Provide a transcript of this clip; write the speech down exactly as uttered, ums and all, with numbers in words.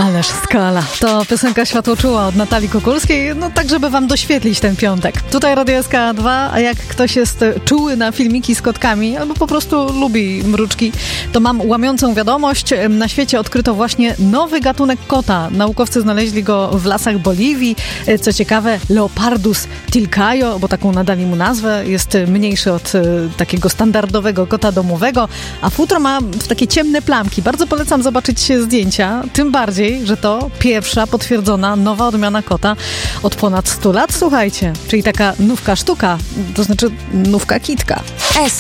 Ależ skala. To piosenka Światłoczuła od Natalii Kukulskiej, no tak, żeby wam doświetlić ten piątek. Tutaj Radio S K dwa, a jak ktoś jest czuły na filmiki z kotkami, albo po prostu lubi mruczki, to mam łamiącą wiadomość. Na świecie odkryto właśnie nowy gatunek kota. Naukowcy znaleźli go w lasach Boliwii. Co ciekawe, Leopardus tilcaio, bo taką nadali mu nazwę, jest mniejszy od takiego standardowego kota domowego, a futro ma takie ciemne plamki. Bardzo polecam zobaczyć zdjęcia, tym bardziej, że to pierwsza potwierdzona nowa odmiana kota od ponad stu lat. Słuchajcie, czyli taka nówka sztuka, to znaczy nówka kitka. S